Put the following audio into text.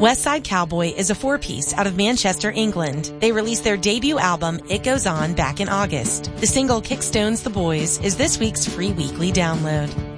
West Side Cowboy is a four-piece out of Manchester, England. They released their debut album, It Goes On, back in August. The single Kickstones the Boys is this week's free weekly download.